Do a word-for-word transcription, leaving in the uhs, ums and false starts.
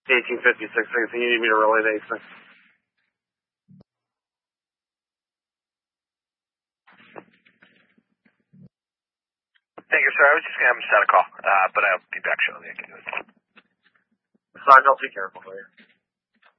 eighteen fifty-six. Anything you need me to relay to eighty-six? Thank you, sir. I was just going to start a call, uh, but I'll be back shortly. I can do it. Sarge, I'll take care of it for you.